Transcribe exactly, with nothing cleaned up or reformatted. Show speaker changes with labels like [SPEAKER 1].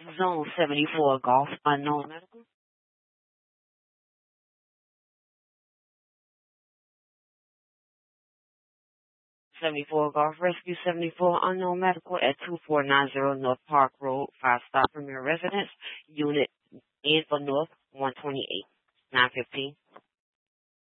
[SPEAKER 1] Zone seventy-four Golf, unknown medical. seventy-four Golf Rescue seventy-four Unknown Medical at two four nine zero North Park Road, five Star Premier Residence, Unit N for North one twenty-eight, nine fifteen.